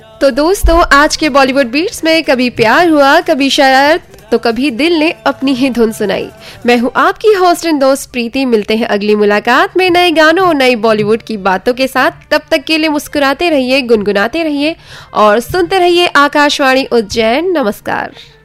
तो दोस्तों, आज के बॉलीवुड बीट्स में कभी प्यार हुआ, कभी शरारत, तो कभी दिल ने अपनी ही धुन सुनाई। मैं हूं आपकी होस्ट एंड दोस्त प्रीति। मिलते हैं अगली मुलाकात में नए गानों और नई बॉलीवुड की बातों के साथ। तब तक के लिए मुस्कुराते रहिए, गुनगुनाते रहिए और सुनते रहिए आकाशवाणी उज्जैन। नमस्कार।